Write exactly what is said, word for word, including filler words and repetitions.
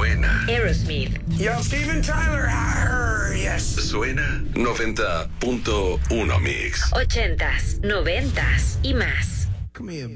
Suena. Aerosmith. Yo, Steven Tyler. Arr, yes. Suena noventa punto uno Mix. Ochentas, noventas y más. Come here,